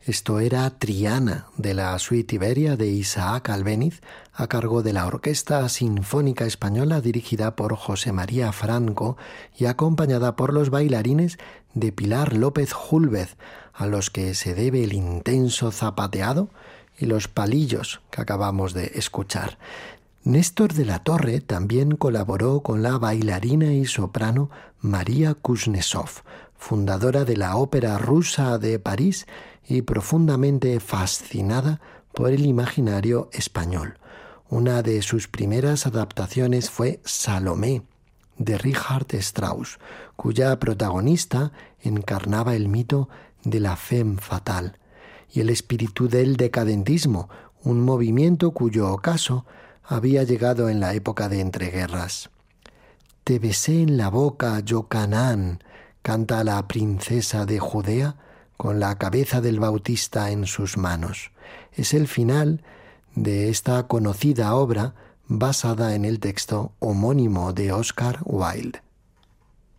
Esto era Triana, de la Suite Iberia de Isaac Albéniz, a cargo de la Orquesta Sinfónica Española dirigida por José María Franco y acompañada por los bailarines de Pilar López Júlvez, a los que se debe el intenso zapateado y los palillos que acabamos de escuchar. Néstor de la Torre también colaboró con la bailarina y soprano María Kuznetsov, fundadora de la Ópera Rusa de París y profundamente fascinada por el imaginario español. Una de sus primeras adaptaciones fue Salomé, de Richard Strauss, cuya protagonista encarnaba el mito de la femme fatale y el espíritu del decadentismo, un movimiento cuyo ocaso había llegado en la época de entreguerras. Te besé en la boca, yo Canaán, canta la princesa de Judea con la cabeza del Bautista en sus manos. Es el final de esta conocida obra basada en el texto homónimo de Oscar Wilde.